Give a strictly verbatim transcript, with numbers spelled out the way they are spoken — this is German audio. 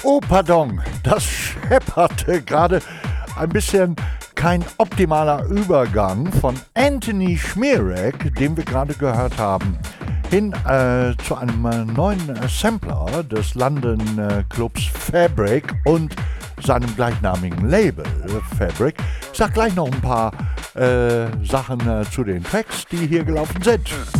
Oh, pardon, das schepperte gerade ein bisschen. Kein optimaler Übergang von Anthony Schmierek, den wir gerade gehört haben, hin äh, zu einem äh, neuen äh, Sampler des London äh, Clubs Fabric und seinem gleichnamigen Label äh, Fabric. Ich sag gleich noch ein paar äh, Sachen äh, zu den Tracks, die hier gelaufen sind.